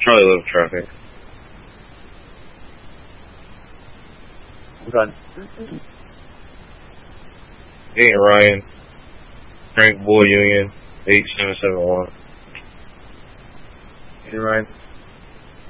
Probably a little traffic. Okay. Ain't Ryan. Frank Boy Union, 8771. Hey, Ryan.